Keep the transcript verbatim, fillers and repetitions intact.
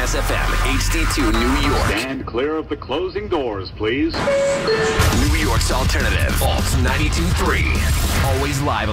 Plus F M, H D two New York. Stand clear of the closing doors, please. New York's alternative, Alt ninety-two point three. Always live on